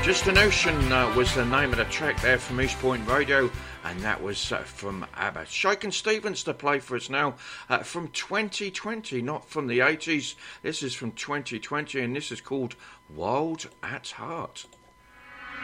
Just an Ocean was the name of the track there from East Point Radio, and that was from ABBA. Shakin' Stevens to play for us now from 2020, not from the 80s. This is from 2020, and this is called Wild at Heart.